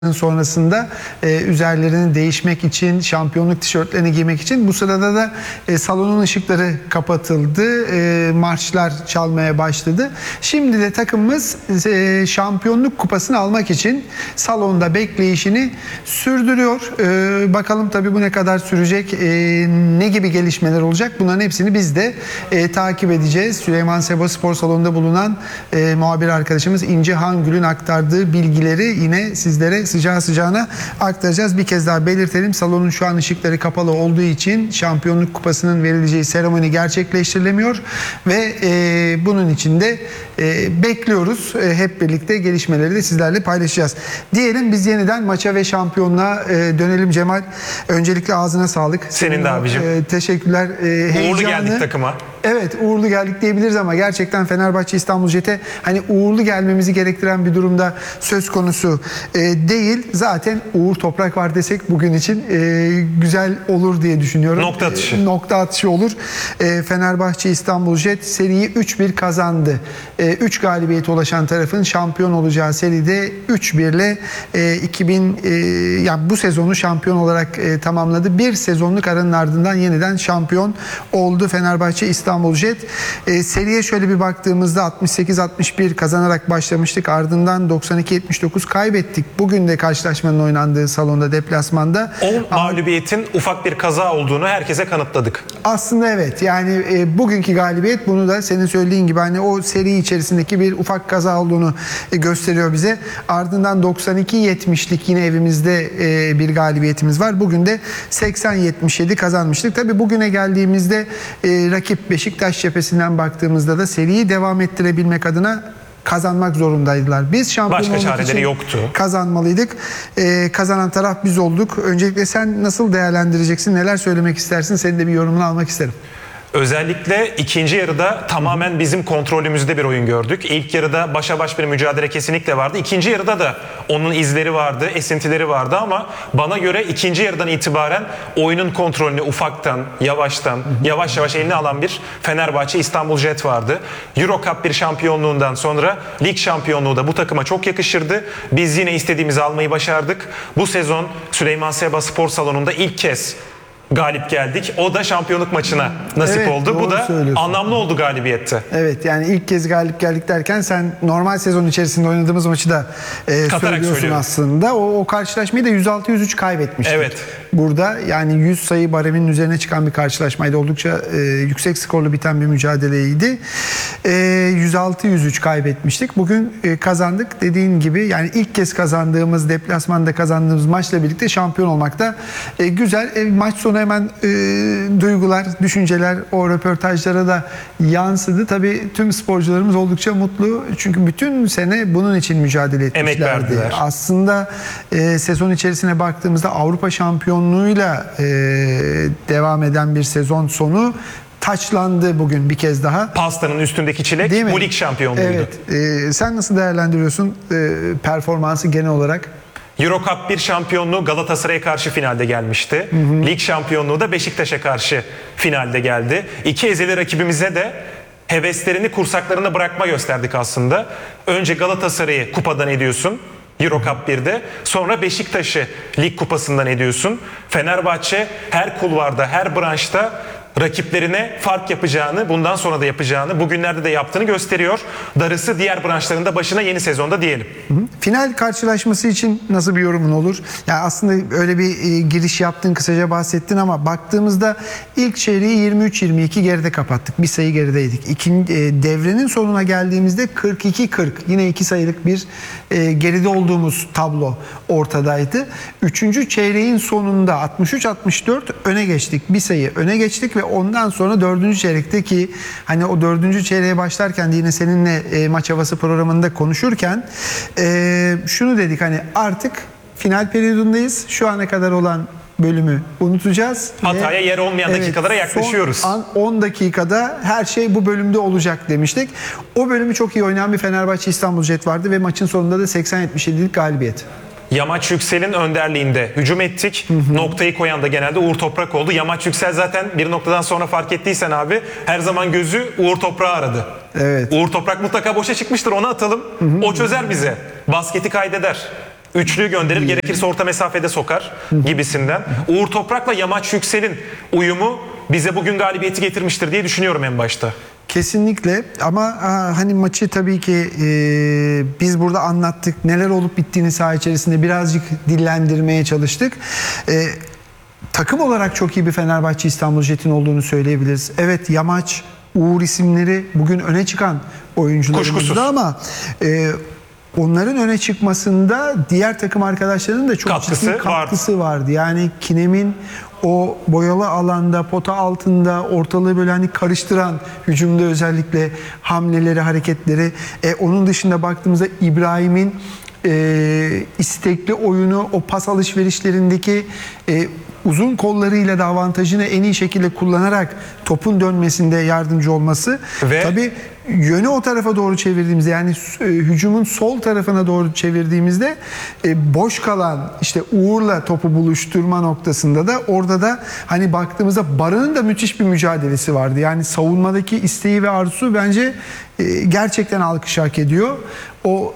sonrasında üzerlerini değişmek için, şampiyonluk tişörtlerini giymek için bu sırada da salonun ışıkları kapatıldı, marşlar çalmaya başladı. Şimdi de takımımız şampiyonluk kupasını almak için salonda bekleyişini sürdürüyor. Bakalım tabii bu ne kadar sürecek, ne gibi gelişmeler olacak, bunların hepsini biz de takip edeceğiz. Süleyman Seba Spor Salonu'nda bulunan muhabir arkadaşımız İnce Hangül'ün aktardığı bilgileri yine sizlere sıcağı sıcağına aktaracağız. Bir kez daha belirtelim. Salonun şu an ışıkları kapalı olduğu için şampiyonluk kupasının verileceği seremoni gerçekleştirilemiyor ve bunun için de bekliyoruz. Hep birlikte gelişmeleri de sizlerle paylaşacağız. Diyelim biz yeniden maça ve şampiyonluğa dönelim Cemal. Öncelikle ağzına sağlık. Senin de abicim. Teşekkürler. Uğurlu geldik takıma. Evet, uğurlu geldik diyebiliriz ama gerçekten Fenerbahçe İstanbul Jet'e hani uğurlu gelmemizi gerektiren bir durumda söz konusu değil. Zaten Uğur Toprak var desek bugün için güzel olur diye düşünüyorum. Nokta atışı. Nokta atışı olur. Fenerbahçe İstanbul Jet seriyi 3-1 kazandı. 3 galibiyete ulaşan tarafın şampiyon olacağı seride 3-1 ile yani bu sezonu şampiyon olarak tamamladı. Bir sezonluk aranın ardından yeniden şampiyon oldu Fenerbahçe İstanbul Jet. Seriye şöyle bir baktığımızda 68-61 kazanarak başlamıştık. Ardından 92-79 kaybettik. Bugün de karşılaşmanın oynandığı salonda, deplasmanda. O mağlubiyetin ufak bir kaza olduğunu herkese kanıtladık. Aslında evet. Yani bugünkü galibiyet bunu da senin söylediğin gibi hani o seri içerisindeki bir ufak kaza olduğunu gösteriyor bize. Ardından 92-70'lik yine evimizde bir galibiyetimiz var. Bugün de 80-77 kazanmıştık. Tabii bugüne geldiğimizde rakip Beşiktaş cephesinden baktığımızda da seriyi devam ettirebilmek adına kazanmak zorundaydılar. Biz şampiyon başka olmak çareleri için yoktu. Kazanmalıydık. Kazanan taraf biz olduk. Öncelikle sen nasıl değerlendireceksin? Neler söylemek istersin? Senin de bir yorumunu almak isterim. Özellikle ikinci yarıda tamamen bizim kontrolümüzde bir oyun gördük. İlk yarıda başa baş bir mücadele kesinlikle vardı. İkinci yarıda da onun izleri vardı, esintileri vardı ama bana göre ikinci yarıdan itibaren oyunun kontrolünü ufaktan, yavaştan, yavaş yavaş eline alan bir Fenerbahçe İstanbul Jet vardı. Euro Cup bir şampiyonluğundan sonra lig şampiyonluğu da bu takıma çok yakışırdı. Biz yine istediğimizi almayı başardık. Bu sezon Süleyman Seba Spor Salonu'nda ilk kez galip geldik. O da şampiyonluk maçına nasip oldu. Bu da anlamlı oldu galibiyette. Evet, yani ilk kez galip geldik derken sen normal sezon içerisinde oynadığımız maçı da söylüyorsun aslında. O karşılaşmayı da 106-103 kaybetmiştik. Evet. Burada yani 100 sayı bareminin üzerine çıkan bir karşılaşmaydı. Oldukça yüksek skorlu biten bir mücadeleydi. 106-103 kaybetmiştik. Bugün kazandık. Dediğin gibi yani ilk kez kazandığımız, deplasmanda kazandığımız maçla birlikte şampiyon olmak da güzel. Maç sonu hemen duygular, düşünceler o röportajlara da yansıdı. Tabii tüm sporcularımız oldukça mutlu. Çünkü bütün sene bunun için mücadele etmişlerdi. Emek verdiler. Aslında sezon içerisine baktığımızda Avrupa şampiyonluğuyla devam eden bir sezon sonu taçlandı bugün bir kez daha. Pastanın üstündeki çilek bu lig şampiyonluğuydu. Evet. Sen nasıl değerlendiriyorsun performansı genel olarak? Euro Cup 1 şampiyonluğu Galatasaray'a karşı finalde gelmişti. Lig şampiyonluğu da Beşiktaş'a karşı finalde geldi. İki ezeli rakibimize de heveslerini kursaklarında bırakma gösterdik aslında. Önce Galatasaray'ı kupadan ediyorsun. Euro Cup 1'de. Sonra Beşiktaş'ı lig kupasından ediyorsun. Fenerbahçe her kulvarda, her branşta rakiplerine fark yapacağını, bundan sonra da yapacağını, bugünlerde de yaptığını gösteriyor. Darısı diğer branşlarında başına yeni sezonda diyelim. Final karşılaşması için nasıl bir yorumun olur? Yani aslında öyle bir giriş yaptın, kısaca bahsettin ama baktığımızda ilk çeyreği 23-22 geride kapattık. Bir sayı gerideydik. Devrenin sonuna geldiğimizde 42-40. Yine 2 sayılık bir geride olduğumuz tablo ortadaydı. Üçüncü çeyreğin sonunda 63-64 öne geçtik. Bir sayı öne geçtik ve ondan sonra dördüncü çeyrekte ki hani o dördüncü çeyreğe başlarken de yine seninle maç havası programında konuşurken şunu dedik, hani artık final periyodundayız. Şu ana kadar olan bölümü unutacağız. Hataya yer olmayan dakikalara yaklaşıyoruz. Son 10 dakikada her şey bu bölümde olacak demiştik. O bölümü çok iyi oynayan bir Fenerbahçe İstanbul Jet vardı ve maçın sonunda da 80-77'lik galibiyet. Yamaç Yüksel'in önderliğinde hücum ettik. Noktayı koyan da genelde Uğur Toprak oldu. Yamaç Yüksel zaten bir noktadan sonra fark ettiysen abi her zaman gözü Uğur Toprak'ı aradı. Evet. Uğur Toprak mutlaka boşa çıkmıştır, onu atalım. O çözer bize. Basketi kaydeder. Üçlüyü gönderir, gerekirse orta mesafede sokar gibisinden. Uğur Toprak'la Yamaç Yüksel'in uyumu bize bugün galibiyeti getirmiştir diye düşünüyorum en başta. Kesinlikle ama hani maçı tabii ki biz burada anlattık. Neler olup bittiğini saha içerisinde birazcık dillendirmeye çalıştık. Takım olarak çok iyi bir Fenerbahçe İstanbul Jet'in olduğunu söyleyebiliriz. Evet, Yamaç, Uğur isimleri bugün öne çıkan oyuncularımızda ama onların öne çıkmasında diğer takım arkadaşlarının da çok ciddi katkısı vardı. Yani Kinem'in o boyalı alanda, pota altında ortalığı böyle hani karıştıran, hücumda özellikle hamleleri, hareketleri. Onun dışında baktığımızda İbrahim'in istekli oyunu, o pas alışverişlerindeki uzun kollarıyla da avantajını en iyi şekilde kullanarak topun dönmesinde yardımcı olması. Ve tabii yönü o tarafa doğru çevirdiğimizde, yani hücumun sol tarafına doğru çevirdiğimizde boş kalan işte Uğur'la topu buluşturma noktasında da orada da hani baktığımızda Baran'ın da müthiş bir mücadelesi vardı. Yani savunmadaki isteği ve arzusu bence gerçekten alkış hak ediyor. O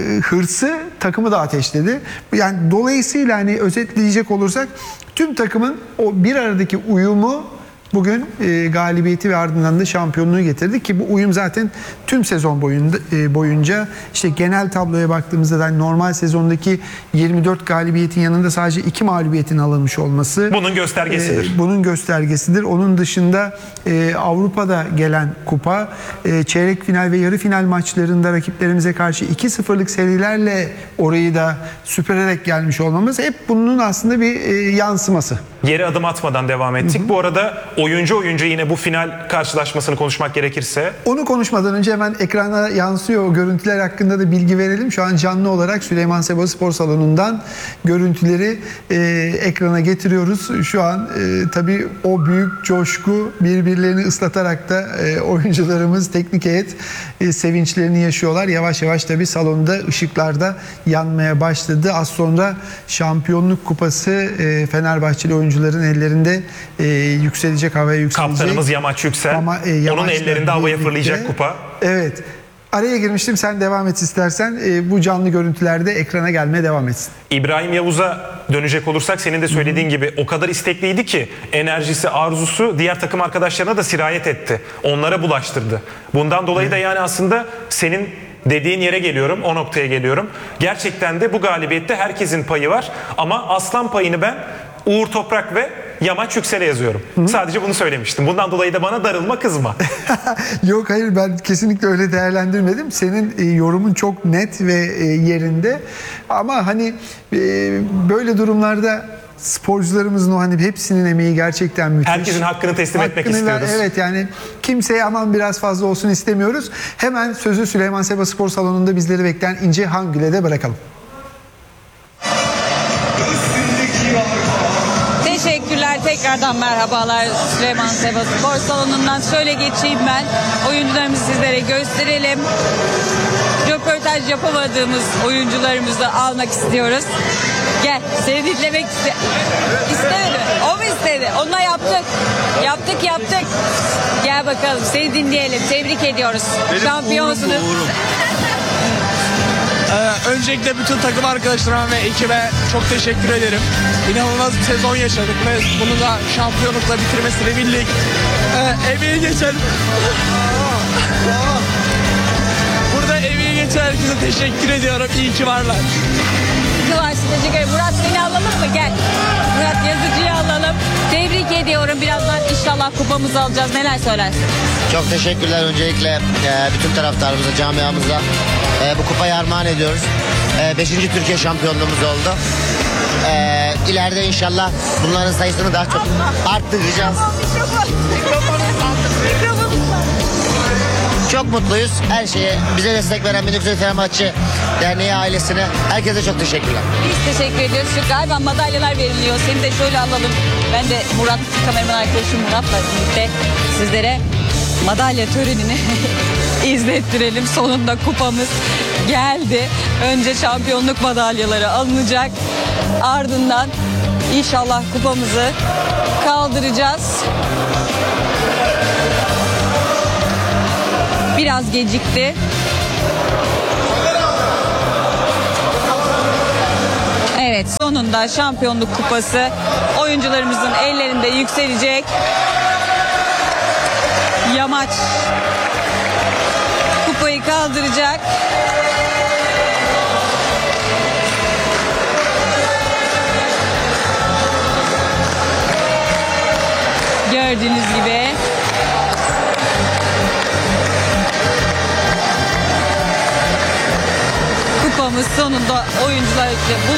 hırsı takımı da ateşledi. Yani dolayısıyla hani özetleyecek olursak tüm takımın o bir aradaki uyumu bugün galibiyeti ve ardından da şampiyonluğu getirdi ki bu uyum zaten tüm sezon boyunca işte genel tabloya baktığımızda da normal sezondaki 24 galibiyetin yanında sadece 2 mağlubiyetin alınmış olması bunun göstergesidir. Bunun göstergesidir. Onun dışında Avrupa'da gelen kupa, çeyrek final ve yarı final maçlarında rakiplerimize karşı 2-0'lık serilerle orayı da süpürerek gelmiş olmamız hep bunun aslında bir yansıması. Geri adım atmadan devam ettik. Bu arada oyuncu yine bu final karşılaşmasını konuşmak gerekirse. Onu konuşmadan önce hemen ekrana yansıyor o görüntüler hakkında da bilgi verelim. Şu an canlı olarak Süleyman Seba Spor Salonu'ndan görüntüleri ekrana getiriyoruz. Şu an tabii o büyük coşku, birbirlerini ıslatarak da oyuncularımız, teknik heyet sevinçlerini yaşıyorlar. Yavaş yavaş tabii salonda ışıklarda yanmaya başladı. Az sonra şampiyonluk kupası Fenerbahçeli oyuncuların ellerinde yükselecek, havaya yükselecek. Kaptanımız Yamaç Yüksel. Onun ellerinde havaya fırlayacak kupa. Evet. Araya girmiştim, sen devam et istersen. Bu canlı görüntülerde ekrana gelmeye devam etsin. İbrahim Yavuz'a dönecek olursak senin de söylediğin gibi o kadar istekliydi ki enerjisi, arzusu diğer takım arkadaşlarına da sirayet etti. Onlara bulaştırdı. Bundan dolayı da yani aslında senin dediğin yere geliyorum, o noktaya geliyorum. Gerçekten de bu galibiyette herkesin payı var ama aslan payını ben Uğur Toprak ve Yamaç Yüksel'e yazıyorum. Sadece bunu söylemiştim. Bundan dolayı da bana darılma, kızma. Yok, hayır, ben kesinlikle öyle değerlendirmedim. Senin yorumun çok net ve yerinde. Ama hani böyle durumlarda sporcularımızın o hani hepsinin emeği gerçekten müthiş. Herkesin hakkını teslim etmek istiyoruz. Evet, yani kimseye aman biraz fazla olsun istemiyoruz. Hemen sözü Süleyman Seba Spor Salonu'nda bizleri bekleyen İnce Hangül'e de bırakalım. Teşekkürler. Tekrardan merhabalar Süleyman Seba Spor Salonu'ndan. Şöyle geçeyim ben. Oyuncularımızı sizlere gösterelim. Röportaj yapamadığımız oyuncularımızı almak istiyoruz. Gel. Seni dinlemek istemedi mi? O mu istedi? Onunla yaptık. Yaptık. Gel bakalım. Seni dinleyelim. Tebrik ediyoruz. Şampiyonsunuz. Öncelikle bütün takım arkadaşlarıma ve ekibe çok teşekkür ederim. İnanılmaz bir sezon yaşadık ve bunu da şampiyonlukla bitirmesini bildik. Emeği geçen... Burada emeği geçen herkese teşekkür ediyorum. İyi ki varlar. Teşekkür ederim. Murat, seni alalım mı? Gel. Murat Yazıcı'yı alalım. Tebrik ediyorum. Birazdan inşallah kupamızı alacağız. Neler söylersin? Çok teşekkürler öncelikle bütün taraftarımıza, camiamıza bu kupayı armağan ediyoruz. 5. Türkiye şampiyonluğumuz oldu. İleride inşallah bunların sayısını daha çok arttıracağız. Çok mutluyuz. Her şeye bize destek veren Minik Fenerbahçe Derneği ailesine, herkese çok teşekkürler. Biz teşekkür ediyoruz. Şu galiba madalyalar veriliyor. Seni de şöyle alalım. Ben de Murat, kameraman arkadaşım Murat'la birlikte sizlere madalya törenini izlettirelim. Sonunda kupamız geldi. Önce şampiyonluk madalyaları alınacak. Ardından inşallah kupamızı kaldıracağız. Biraz gecikti. Evet, sonunda şampiyonluk kupası oyuncularımızın ellerinde yükselecek. Yamaç kupayı kaldıracak. Gördüğünüz gibi kupamız sonunda oyuncularla